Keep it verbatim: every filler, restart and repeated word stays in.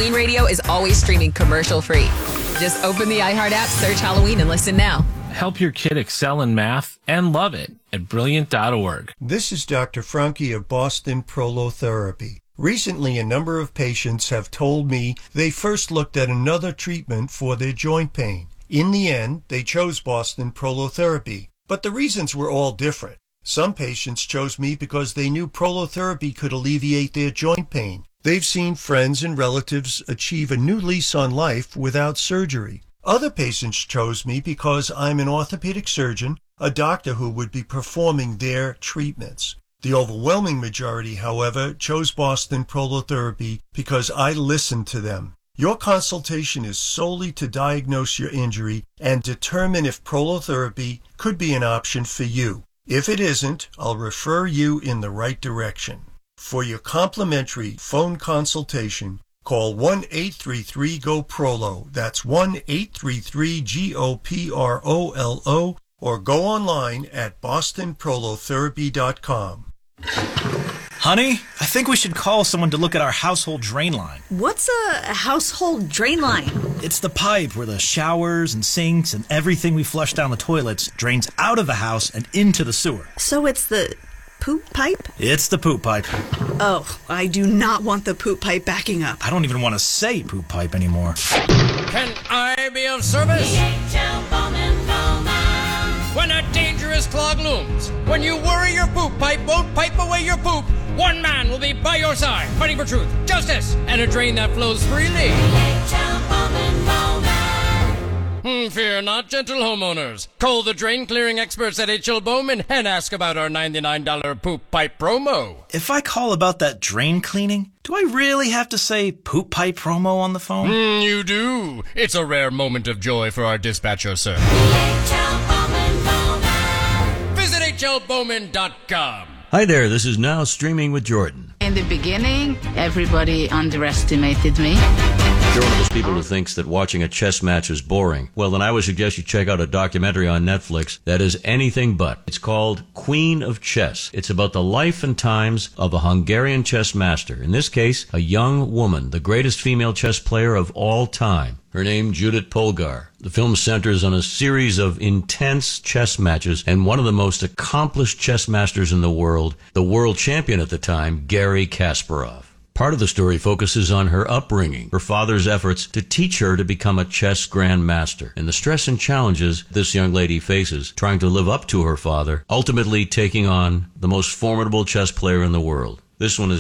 Halloween Radio is always streaming commercial-free. Just open the iHeart app, search Halloween, and listen now. Help your kid excel in math and love it at brilliant dot org. This is Doctor Franke of Boston Prolotherapy. Recently, a number of patients have told me they first looked at another treatment for their joint pain. In the end, they chose Boston Prolotherapy, but the reasons were all different. Some patients chose me because they knew prolotherapy could alleviate their joint pain. They've seen friends and relatives achieve a new lease on life without surgery. Other patients chose me because I'm an orthopedic surgeon, a doctor who would be performing their treatments. The overwhelming majority, however, chose Boston Prolotherapy because I listened to them. Your consultation is solely to diagnose your injury and determine if prolotherapy could be an option for you. If it isn't, I'll refer you in the right direction. For your complimentary phone consultation, call one eight three three G O P R O L O. That's one eight three three G O P R O L O, or go online at boston prolotherapy dot com. Honey, I think we should call someone to look at our household drain line. What's a household drain line? It's the pipe where the showers and sinks and everything we flush down the toilets drains out of the house and into the sewer. So it's the poop pipe? It's the poop pipe. Oh, I do not want the poop pipe backing up. I don't even want to say poop pipe anymore. Can I be of service? When a dangerous clog looms, when you worry your poop pipe won't pipe away your poop, one man will be by your side, fighting for truth, justice, and a drain that flows freely. Hmm, fear not, gentle homeowners. Call the drain clearing experts at H L Bowman and ask about our ninety-nine dollars poop pipe promo. If I call about that drain cleaning, do I really have to say poop pipe promo on the phone? Hmm, you do. It's a rare moment of joy for our dispatcher, sir. Visit H L Bowman dot com. Hi there, this is Now Streaming with Jordan. In the beginning, everybody underestimated me. If you're one of those people who thinks that watching a chess match is boring, well, then I would suggest you check out a documentary on Netflix that is anything but. It's called Queen of Chess. It's about the life and times of a Hungarian chess master. In this case, a young woman, the greatest female chess player of all time. Her name, Judith Polgar. The film centers on a series of intense chess matches and one of the most accomplished chess masters in the world, the world champion at the time, Garry Kasparov. Part of the story focuses on her upbringing, her father's efforts to teach her to become a chess grandmaster, and the stress and challenges this young lady faces trying to live up to her father, ultimately taking on the most formidable chess player in the world. This one is